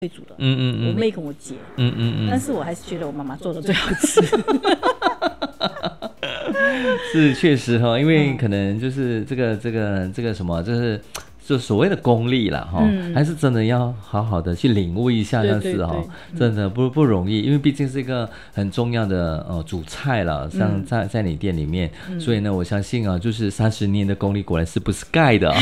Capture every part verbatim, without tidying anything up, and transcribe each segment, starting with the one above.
会煮的， 嗯嗯嗯， 我妹跟我姐， 嗯嗯嗯， 但是我还是觉得我妈妈做的最好吃。 是确实哈，因为可能就是这个这个这个什么，就是就所谓的功力啦哈，嗯、还是真的要好好的去领悟一下这样子哈，真的不不容易，因为毕竟是一个很重要的呃主菜了，像在在你店里面，嗯、所以呢，我相信啊，就是三十年的功力果然是不是盖的、啊。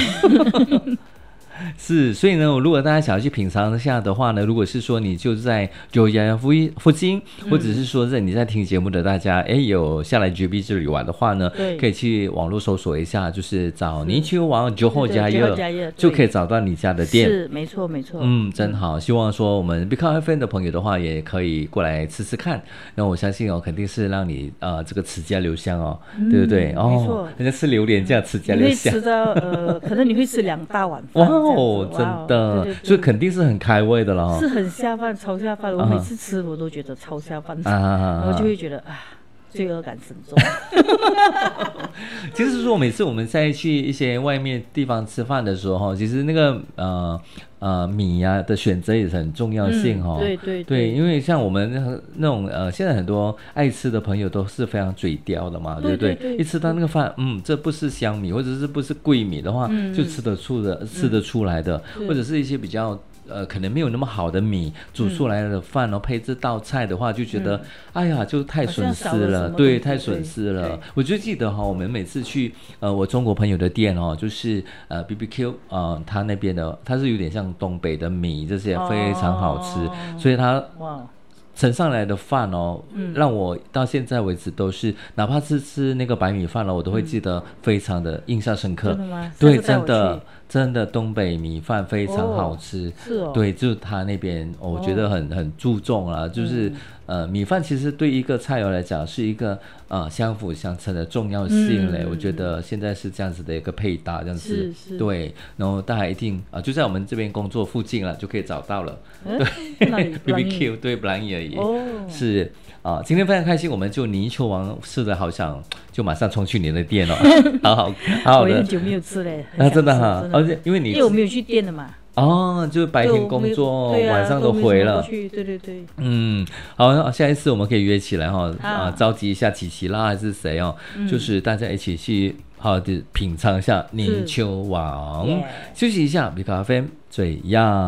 是，所以呢，如果大家想要去品尝一下的话呢，如果是说你就在九牙附附近，或者是说在你在听节目的大家，哎、嗯，有下来 G B 这里玩的话呢，可以去网络搜索一下，就是找泥鳅王九后家业，就可以找到你家的店。 是，没错，没错。 嗯，真好。希望说我们 Become F M 的朋友的话，也可以过来吃吃看。那我相信哦，肯定是让你呃这个齿颊留香哦，嗯、对不对？哦，没错，人家吃榴莲这样齿颊留香， 你会吃到呃，可能你会吃两大碗饭。哇哦，真的，对对对，所以肯定是很开胃的了， 是很下饭，超下饭。我每次吃我都觉得超下饭，啊、然后就会觉得啊，罪恶感深重。 其实说每次我们在去一些外面地方吃饭的时候，其实那个呃呃米啊的选择也是很重要性哈、嗯。 对对对, 对，因为像我们那那种呃，现在很多爱吃的朋友都是非常嘴刁的嘛，对不对？对对对，一吃到那个饭，嗯，这不是香米或者是不是桂米的话，嗯、就吃得出的，吃得出来的，嗯、或者是一些比较。呃，可能没有那么好的米煮出来的饭哦，配这道菜的话，就觉得、嗯、哎呀，就太损失了，对，太损失了。我就记得哈、哦，我们每次去呃我中国朋友的店哦，就是呃 B B Q 啊、呃，他那边的他是有点像东北的米，这些非常好吃，哦、所以他哇。盛上来的饭哦、嗯，让我到现在为止都是，哪怕是吃那个白米饭了，我都会记得非常的印象深刻。 真的吗？ 对，真的，真的东北米饭非常好吃。 哦、是哦。 对，就是他那边，我觉得很、哦、很注重啦，就是、嗯、呃，米饭其实对一个菜肴来讲是一个呃相辅相成的重要性嘞、嗯。我觉得现在是这样子的一个配搭，这样子。 是是。 对，然后大家一定啊、呃，就在我们这边工作附近了，就可以找到了。对 ，B B Q 对，不然而已。哦，是啊，今天非常开心，我们就泥鳅王吃的好想就马上冲去你的店了，好好好好的。 我很久没有吃嘞， 啊，真的哈，而且因为你因为我没有去店的嘛。 哦，就是白天工作， 对啊、 晚上都回了。 对对对。 嗯，好，下一次我们可以约起来哈，啊，召集一下琪琪啦，还是谁哦、嗯，就是大家一起去好好的品尝一下泥鳅王。休息一下，比咖啡最样。